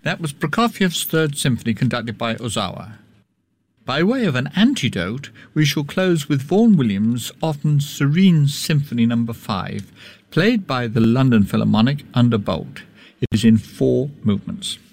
That was Prokofiev's Third Symphony conducted by Ozawa. By way of an antidote, we shall close with Vaughan Williams' often serene Symphony No. 5, played by the London Philharmonic under Bolt. It is in 4 movements.